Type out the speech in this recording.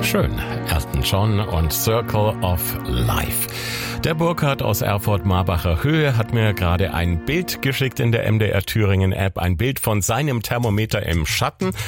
Schön. Elton John und Circle of Life. Der Burkhard aus Erfurt-Marbacher Höhe hat mir gerade ein Bild geschickt in der MDR Thüringen App. Ein Bild von seinem Thermometer im Schatten.